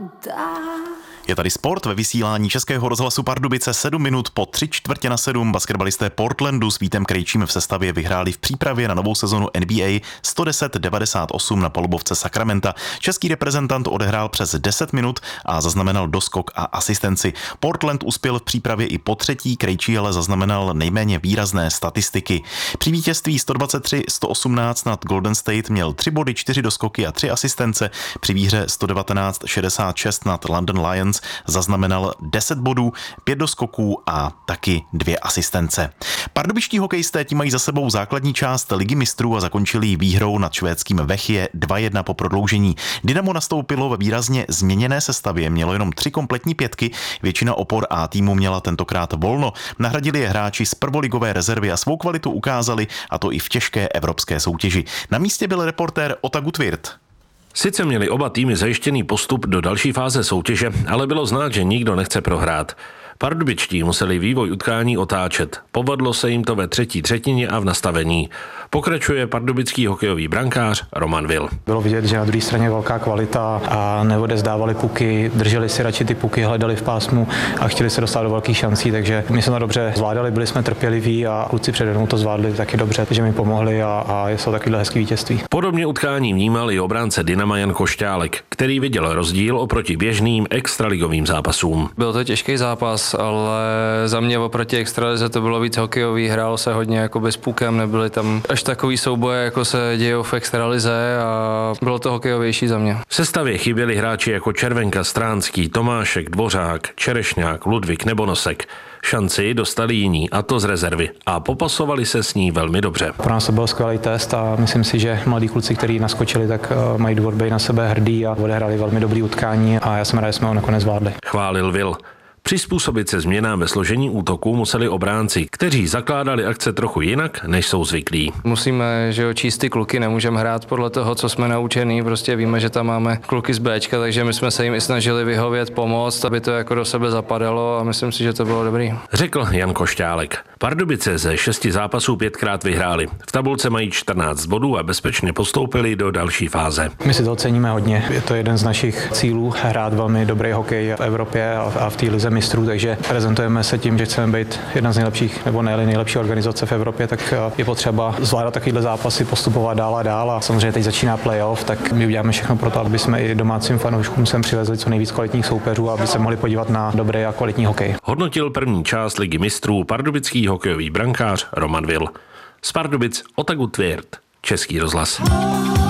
Je tady sport ve vysílání Českého rozhlasu Pardubice. 7 minut po 6:45. Basketbalisté Portlandu s Vítem Krejčím v sestavě vyhráli v přípravě na novou sezonu NBA 110-98 na palubovce Sacramenta. Český reprezentant odehrál přes 10 minut a zaznamenal doskok a asistenci. Portland uspěl v přípravě i po třetí, Krejčí ale zaznamenal nejméně výrazné statistiky. Při vítězství 123-118 nad Golden State měl 3 body, 4 doskoky a 3 asistence. Při výhře 119-66 nad London Lions zaznamenal 10 bodů, 5 doskoků a taky 2 asistence. Pardubičtí hokejisté ti mají za sebou základní část Ligy mistrů a zakončili výhrou nad švédským Vechje 2-1 po prodloužení. Dynamo nastoupilo ve výrazně změněné sestavě, mělo jenom 3 kompletní pětky, většina opor A týmu měla tentokrát volno. Nahradili je hráči z prvoligové rezervy a svou kvalitu ukázali, a to i v těžké evropské soutěži. Na místě byl reportér Ota Gutwirth. Sice měli oba týmy zajištěný postup do další fáze soutěže, ale bylo znát, že nikdo nechce prohrát. Pardubičtí museli vývoj utkání otáčet. Povedlo se jim to ve třetí třetině a v nastavení. Pokračuje pardubický hokejový brankář Roman Will. Bylo vidět, že na druhé straně velká kvalita a neodezdávali puky, drželi si radši ty puky, hledali v pásmu a chtěli se dostat do velkých šancí, takže my jsme to dobře zvládali, byli jsme trpěliví a kluci přede mnou to zvládli taky dobře, že mi pomohli a je to takovýhle hezký vítězství. Podobně utkání vnímal i obránce Dynama Jan Košťálek, který viděl rozdíl oproti běžným extraligovým zápasům. Byl to těžký zápas, ale za mě oproti extralize to bylo víc hokejový, hrálo se hodně jako bez pukem, nebyly tam až takový souboje, jako se dějou v extralize a bylo to hokejovější za mě. V sestavě chyběli hráči jako Červenka, Stránský, Tomášek, Dvořák, Čerešňák, Ludvík nebo Nosek. Šanci dostali jiní, a to z rezervy, a popasovali se s ní velmi dobře. Pro nás to byl skvělý test a myslím si, že mladí kluci, kteří naskočili, tak mají důvod být na sebe hrdí a odehráli velmi dobrý utkání a já jsem rád, že jsme ho nakonec zvládli. Chválil Will. Přizpůsobit se změnám ve složení útoku museli obránci, kteří zakládali akce trochu jinak, než jsou zvyklí. Musíme, že číst ty kluky, nemůžeme hrát podle toho, co jsme naučení, prostě víme, že tam máme kluky z Bčka, takže my jsme se jim i snažili vyhovět, pomoct, aby to jako do sebe zapadalo a myslím si, že to bylo dobrý. Řekl Jan Košťálek. Pardubice ze 6 zápasů 5krát vyhráli. V tabulce mají 14 bodů a bezpečně postoupili do další fáze. My si to ceníme hodně. Je to jeden z našich cílů hrát velmi dobrý hokej v Evropě a v té lize mistrů, takže prezentujeme se tím, že chceme být jedna z nejlepších nebo nejlepší organizace v Evropě, tak je potřeba zvládat takovýhle zápasy, postupovat dál a dál a samozřejmě teď začíná playoff, tak my uděláme všechno pro to, aby jsme i domácím fanouškům sem přivezli co nejvíc kvalitních soupeřů, aby se mohli podívat na dobrý a kvalitní hokej. Hodnotil první část Ligy mistrů pardubický hokejový brankář Roman Will. Z Pardubic Ota Gutwirth, Český rozhlas.